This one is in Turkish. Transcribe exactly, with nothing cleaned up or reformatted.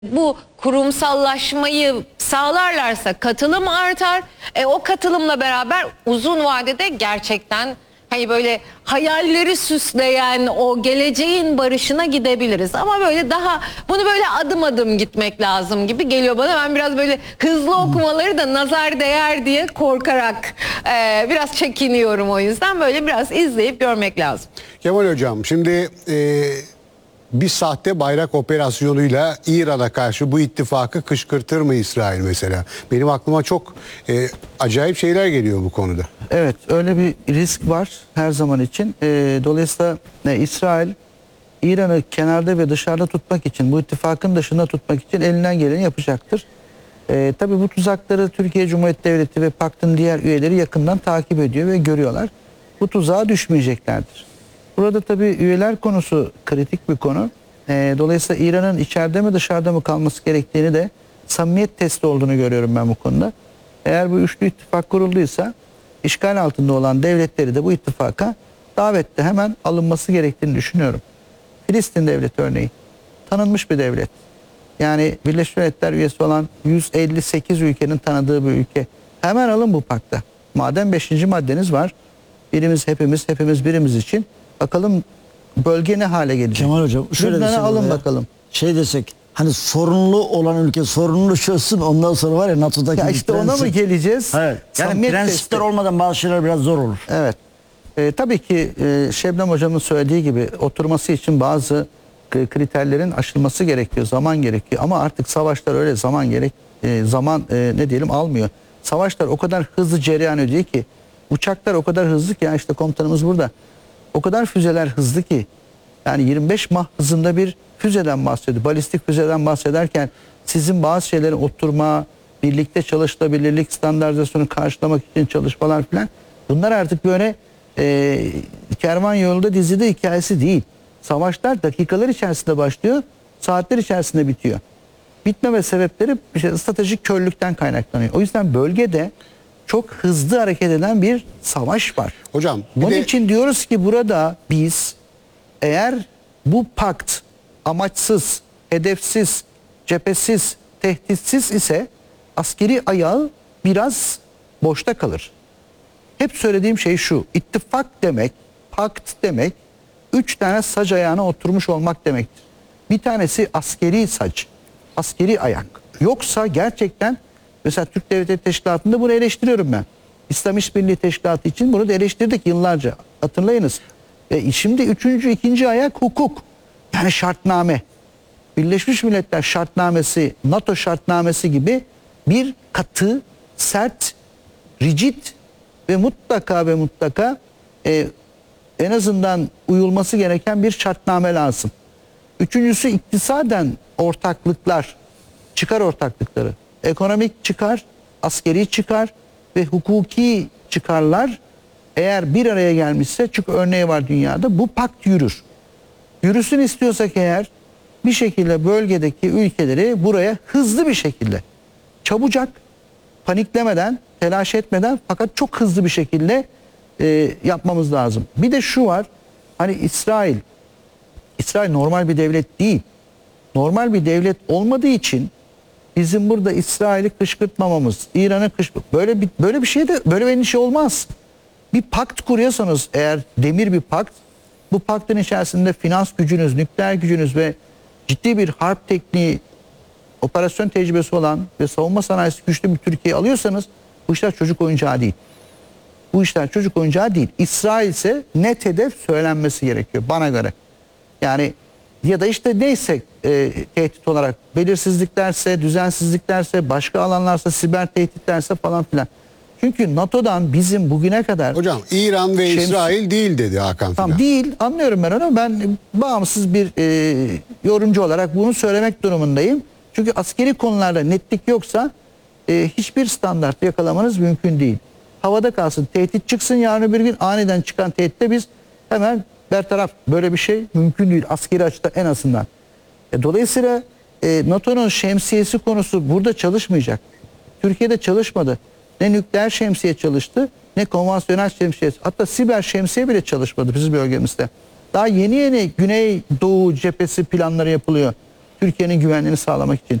Bu kurumsallaşmayı sağlarlarsa katılım artar. E, o katılımla beraber uzun vadede gerçekten hani böyle hayalleri süsleyen o geleceğin barışına gidebiliriz. Ama böyle daha bunu böyle adım adım gitmek lazım gibi geliyor bana. Ben biraz böyle hızlı okumaları da nazar değer diye korkarak e, biraz çekiniyorum o yüzden. Böyle biraz izleyip görmek lazım. Kemal Hocam, şimdi e, bir sahte bayrak operasyonuyla İran'a karşı bu ittifakı kışkırtır mı İsrail mesela? Benim aklıma çok e, acayip şeyler geliyor bu konuda. Evet, öyle bir risk var her zaman için. E, dolayısıyla e, İsrail İran'ı kenarda ve dışarıda tutmak için, bu ittifakın dışında tutmak için elinden geleni yapacaktır. E, tabii bu tuzakları Türkiye Cumhuriyeti Devleti ve Pakt'ın diğer üyeleri yakından takip ediyor ve görüyorlar. Bu tuzağa düşmeyeceklerdir. Burada tabii üyeler konusu kritik bir konu. E, dolayısıyla İran'ın içeride mi dışarıda mı kalması gerektiğini de samimiyet testi olduğunu görüyorum ben bu konuda. Eğer bu üçlü ittifak kurulduysa işgal altında olan devletleri de bu ittifaka davette hemen alınması gerektiğini düşünüyorum. Filistin devleti örneği tanınmış bir devlet. Yani Birleşmiş Milletler üyesi olan yüz elli sekiz ülkenin tanıdığı bir ülke. Hemen alın bu pakta. Madem beşinci maddeniz var, birimiz hepimiz, hepimiz birimiz için, bakalım bölge ne hale gelecek? Kemal Hocam şöyle Lübnan'ı desek alın oraya, bakalım. Şey desek, hani sorunlu olan ülke sorununu çözsün, ondan sonra var ya NATO'daki Ya işte ona mı geleceğiz? Evet. Yani Samimiyet prensipler testi. olmadan bazı şeyler biraz zor olur. Evet. Ee, tabii ki e, Şebnem Hocam'ın söylediği gibi oturması için bazı k- kriterlerin aşılması gerekiyor, zaman gerekiyor. Ama artık savaşlar öyle zaman gerek, e, zaman e, ne diyelim almıyor. Savaşlar o kadar hızlı cereyan ediyor ki, uçaklar o kadar hızlı ki, ya işte komutanımız burada. O kadar füzeler hızlı ki, yani yirmi beş Mach hızında bir füzeden bahsediyor. Balistik füzeden bahsederken sizin bazı şeylerin oturma, birlikte çalışılabilirlik standartizasyonu karşılamak için çalışmalar falan, bunlar artık böyle e, kervan yolunda dizide hikayesi değil. Savaşlar dakikalar içerisinde başlıyor, saatler içerisinde bitiyor. Bitmeme sebepleri işte stratejik körlükten kaynaklanıyor. O yüzden bölgede çok hızlı hareket eden bir savaş var. Hocam bir Onun de için diyoruz ki burada biz, eğer bu pakt amaçsız, hedefsiz, cephesiz, tehditsiz ise askeri ayağı biraz boşta kalır. Hep söylediğim şey şu: ittifak demek, pakt demek, üç tane sac ayağına oturmuş olmak demektir. Bir tanesi askeri sac, askeri ayak. Yoksa gerçekten, mesela Türk Devletleri Teşkilatı'nda bunu eleştiriyorum ben. İslam İşbirliği Teşkilatı için bunu da eleştirdik yıllarca. Hatırlayınız. E şimdi üçüncü, ikinci ayak hukuk. Yani şartname. Birleşmiş Milletler şartnamesi, NATO şartnamesi gibi bir katı, sert, rigid ve mutlaka ve mutlaka e, en azından uyulması gereken bir şartname lazım. Üçüncüsü iktisaden ortaklıklar, çıkar ortaklıkları. Ekonomik çıkar, askeri çıkar ve hukuki çıkarlar eğer bir araya gelmişse, çünkü örneği var dünyada, bu pakt yürür. Yürüsün istiyorsak eğer, bir şekilde bölgedeki ülkeleri buraya hızlı bir şekilde, çabucak, paniklemeden, telaş etmeden, fakat çok hızlı bir şekilde e, yapmamız lazım. Bir de şu var, hani İsrail, İsrail normal bir devlet değil. Normal bir devlet olmadığı için bizim burada İsrail'i kışkırtmamamız, İran'ı kışkırt, böyle bir böyle bir şey de, böyle bir endişe olmaz. Bir pakt kuruyorsanız eğer, demir bir pakt, bu paktın içerisinde finans gücünüz, nükleer gücünüz ve ciddi bir harp tekniği, operasyon tecrübesi olan ve savunma sanayisi güçlü bir Türkiye alıyorsanız, bu işler çocuk oyuncağı değil. Bu işler çocuk oyuncağı değil. İsrail ise net hedef söylenmesi gerekiyor bana göre. Yani ya da işte neyse e, tehdit olarak, belirsizliklerse, düzensizliklerse, başka alanlarsa, siber tehditlerse falan filan. Çünkü NATO'dan bizim bugüne kadar... hocam İran ve Şems- İsrail değil dedi Hakan Tamam, Fidan. değil, anlıyorum ben onu. Ben bağımsız bir e, yorumcu olarak bunu söylemek durumundayım. Çünkü askeri konularda netlik yoksa e, hiçbir standart yakalamanız mümkün değil. Havada kalsın, tehdit çıksın, yarın öbür gün aniden çıkan tehditte biz hemen bertaraf, böyle bir şey mümkün değil askeri açıdan en azından. E, dolayısıyla e, NATO'nun şemsiyesi konusu burada çalışmayacak. Türkiye'de çalışmadı. Ne nükleer şemsiye çalıştı, ne konvansiyonel şemsiye, hatta siber şemsiye bile çalışmadı bizim bölgemizde. Daha yeni yeni Güney Doğu cephesi planları yapılıyor. Türkiye'nin güvenliğini sağlamak için.